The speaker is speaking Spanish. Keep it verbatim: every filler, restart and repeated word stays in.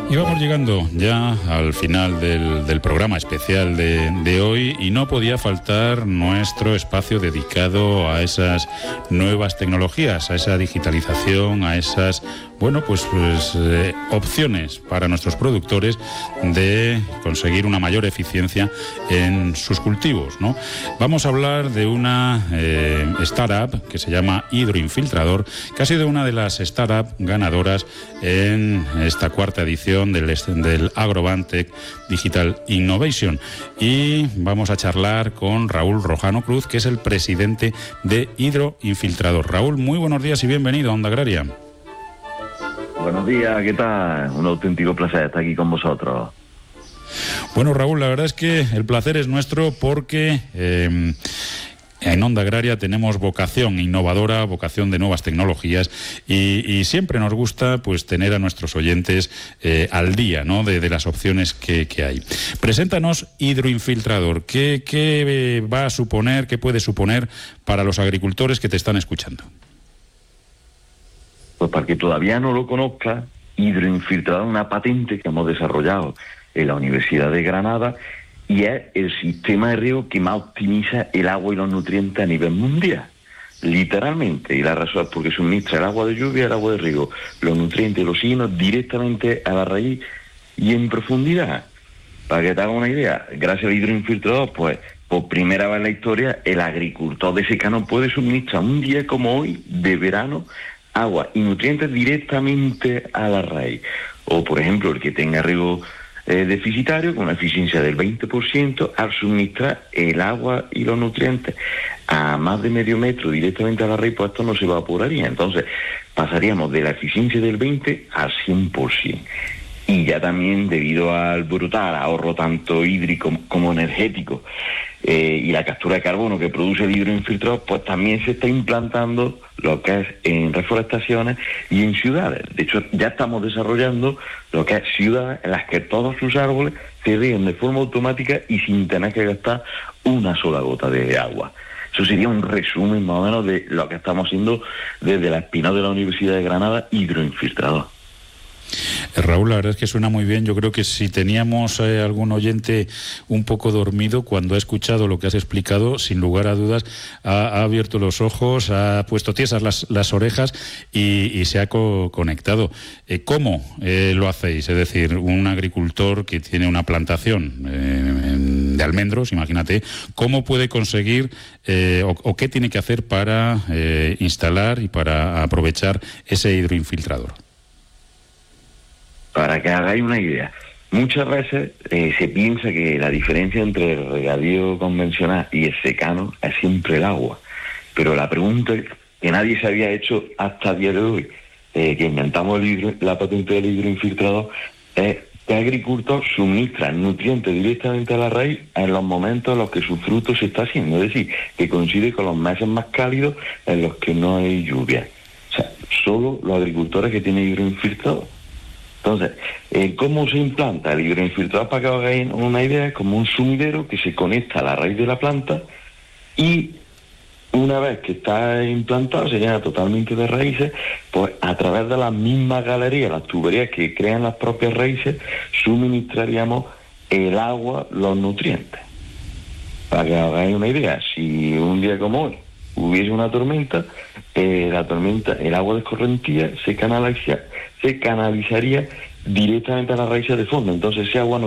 Y vamos llegando ya al final del, del programa especial de, de hoy y no podía faltar nuestro espacio dedicado a esas nuevas tecnologías, a esa digitalización, a esas, bueno, pues, pues eh, opciones para nuestros productores de conseguir una mayor eficiencia en sus cultivos, ¿no? Vamos a hablar de una eh, startup que se llama Hidroinfiltrador, que ha sido una de las startups ganadoras en esta cuarta edición del, del Agrobantec Digital Innovation, y vamos a charlar con Raúl Rojano Cruz, que es el presidente de Hidroinfiltrador. Raúl, muy buenos días y bienvenido a Onda Agraria. Buenos días, ¿qué tal? Un auténtico placer estar aquí con vosotros. Bueno, Raúl, la verdad es que el placer es nuestro porque eh, en Onda Agraria tenemos vocación innovadora, vocación de nuevas tecnologías y, y siempre nos gusta pues tener a nuestros oyentes eh, al día, ¿no?, de, de las opciones que, que hay. Preséntanos Hidroinfiltrador. ¿Qué, qué va a suponer, qué puede suponer para los agricultores que te están escuchando? Pues para que todavía no lo conozca, Hidroinfiltrador es una patente que hemos desarrollado en la Universidad de Granada y es el sistema de riego que más optimiza el agua y los nutrientes a nivel mundial. Literalmente, y la razón es porque suministra el agua de lluvia, el agua de riego, los nutrientes y los oxígenos directamente a la raíz y en profundidad. Para que te hagas una idea, gracias al hidroinfiltrador, pues por primera vez en la historia, el agricultor de secano puede suministrar un día como hoy, de verano, agua y nutrientes directamente a la raíz. O, por ejemplo, el que tenga riego eh, deficitario, con una eficiencia del veinte por ciento, al suministrar el agua y los nutrientes a más de medio metro directamente a la raíz, pues esto no se evaporaría. Entonces, pasaríamos de la eficiencia del veinte al cien por ciento. Y ya también, debido al brutal ahorro tanto hídrico como energético eh, y la captura de carbono que produce el hidroinfiltrador, pues también se está implantando lo que es en reforestaciones y en ciudades. De hecho, ya estamos desarrollando lo que es ciudades en las que todos sus árboles se riegan de forma automática y sin tener que gastar una sola gota de agua. Eso sería un resumen más o menos de lo que estamos haciendo desde la espina de la Universidad de Granada, Hidroinfiltrador. Raúl, la verdad es que suena muy bien. Yo creo que si teníamos eh, algún oyente un poco dormido, cuando ha escuchado lo que has explicado, sin lugar a dudas, ha, ha abierto los ojos, ha puesto tiesas las, las orejas y, y se ha co conectado. Eh, ¿Cómo eh, lo hacéis? Es decir, un agricultor que tiene una plantación eh, de almendros, imagínate, ¿cómo puede conseguir eh, o, o qué tiene que hacer para eh, instalar y para aprovechar ese hidroinfiltrador? Para que hagáis una idea, muchas veces eh, se piensa que la diferencia entre el regadío convencional y el secano es siempre el agua. Pero la pregunta que nadie se había hecho hasta el día de hoy, eh, que inventamos el hidro, la patente del hidroinfiltrador, es qué agricultor suministra nutrientes directamente a la raíz en los momentos en los que su fruto se está haciendo. Es decir, que coincide con los meses más cálidos en los que no hay lluvia. O sea, solo los agricultores que tienen hidroinfiltrador. Entonces, eh, ¿cómo se implanta el hidroinfiltrador? Para que os hagáis una idea, es como un sumidero que se conecta a la raíz de la planta y una vez que está implantado, se llena totalmente de raíces, pues a través de las mismas galerías, las tuberías que crean las propias raíces, suministraríamos el agua, los nutrientes. Para que os hagáis una idea, si un día como hoy hubiese una tormenta, eh, la tormenta, el agua de escorrentía se canaliza, se canalizaría directamente a las raíces de fondo. Entonces ese agua no